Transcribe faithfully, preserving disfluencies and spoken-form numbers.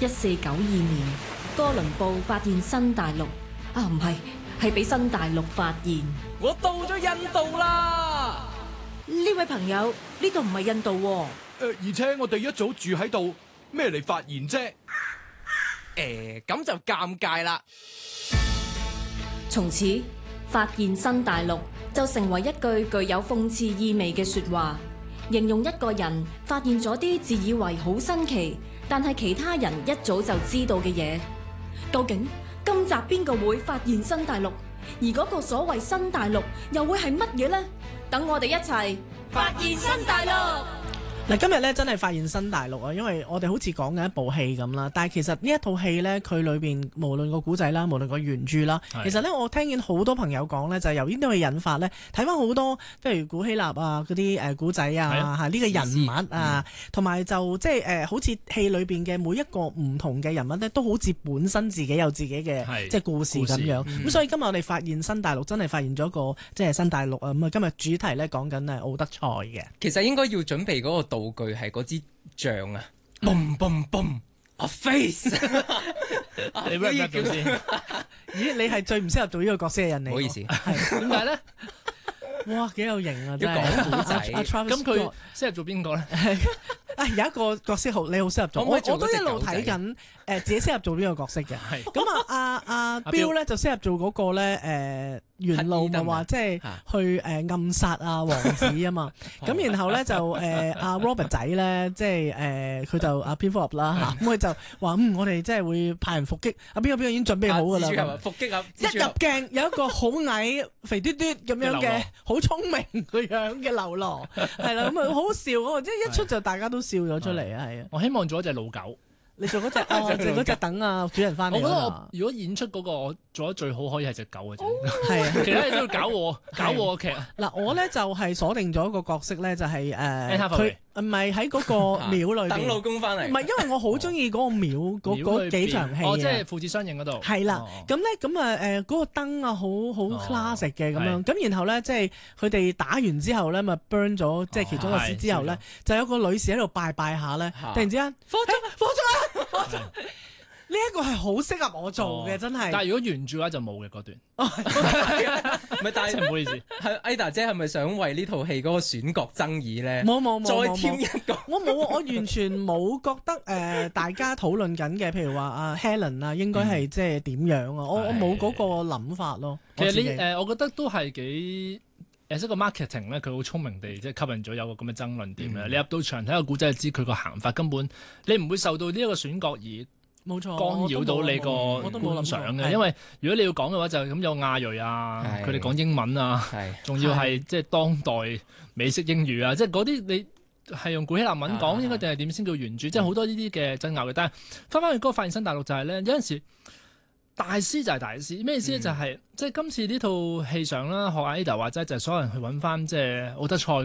一四九二年，哥倫布發現新大陸。啊，唔係，係俾新大陸發現。 我到咗印度啦！ 呢位朋友，呢度唔係印度喎。 誒，而且我哋一早住喺度，咩嚟發現啫？ 誒，咁就尷尬啦。 從此，發現新大陸就成為一句具有諷刺意味嘅說話，形容一個人發現咗啲自以為好新奇，但係其他人一早就知道嘅嘢。究竟今集邊個會發現新大陸？而嗰個所謂新大陸又會係乜嘢呢？等我哋一齊發現新大陸。 嗱，今日咧真係發現新大陸啊！因為我哋好似講緊一部戲咁啦，但係其實呢一套戲咧，佢裏邊無論個古仔啦，無論個原著啦，其實咧我聽見好多朋友講咧，就係由呢套戲引發咧，睇翻好多，譬如古希臘啊嗰啲誒古仔啊，嚇呢個人物啊，同埋、嗯、就即係誒好似戲裏邊嘅每一個唔同嘅人物咧，都好似本身自己有自己嘅即係故事咁樣。咁、嗯、所以今日我哋發現新大陸，真係發現咗個即係新大陸啊！咁啊，今日主題咧講緊係奧德賽嘅。 其實應該要準備嗰個道具係嗰支杖啊 boom boom boom a face 你 rap 唔 rap 到先？ 咦，你係最唔適合做呢個角色嘅人嚟。 唔好意思， 點解咧？ 哇，幾有型啊！ 要講古仔。 咁佢適合做邊個咧？ 啊，有一個角色好，你好適合做。我我都一路睇緊誒自己適合做邊個角色嘅。咁啊，阿阿 Bill 咧就適合做嗰個咧誒原路咪話即係去誒暗殺啊王子啊嘛。咁然後咧就誒阿 Robert 仔咧即係誒佢就阿蝙蝠俠啦嚇，咁佢就話嗯我哋即係會派人伏擊。阿邊個邊個已經準備好㗎啦。 伏擊啊！ 一入鏡有一個好矮肥嘟嘟咁樣嘅好聰明個樣嘅流浪，係啦，咁啊好好笑喎！即係一出就大家都笑咗出嚟啊，係啊！ 我希望做一隻老狗， 你做嗰隻哦，做嗰隻等啊主人翻嚟。 我覺得我如果演出嗰個我做得最好，可以係隻狗嘅啫。係啊， 其他嘢都要搞我，搞我劇。 嗱，我咧就係鎖定咗一個角色咧，就係誒佢唔係喺嗰個廟裏邊等老公翻嚟。 唔係，因為我好中意嗰個廟嗰嗰幾場戲。 哦，即係父子相認嗰度。 係啦，咁咧咁啊誒嗰個燈啊，好好 classic 嘅咁樣。咁然後咧，即係佢哋打完之後咧，咪 burn 咗即係其中一個師之後咧，就有個女士喺度拜拜下咧，突然之間火燭火燭啊！火燭呢一個係好適合我做嘅，真係。 但係如果原著嘅話就冇嘅嗰段。 唔係，但係唔好意思， 係 Ada 姐係咪想為呢套戲嗰個選角爭議咧？ 冇冇冇， 再添一個。 我冇，我完全冇覺得誒、呃，大家討論緊嘅，譬如話阿 Helen 啊，應該係即係點樣啊？我我冇嗰個諗法咯。 其實你誒、呃，我覺得都係幾誒，一個 marketing 咧，佢好聰明地即係吸引咗有個咁嘅爭論點咧。嗯、你入到場睇個古仔就知佢個行法根本你唔會受到呢一個選角而。冇錯，干擾到你個觀賞嘅，因為如果你要講嘅話，就咁有亞裔啊，佢哋講英文啊，仲要係即係當代美式英語啊，即係嗰啲你係用古希臘文講，應該定係點先叫原著？即係好多呢啲嘅爭拗嘅。但係翻返去嗰個發現新大陸就係咧，有陣時大師就係大師，咩意思咧？就係即係今次呢套戲上啦，學阿 Ada 話齋就係所有人去揾翻即係奧德賽。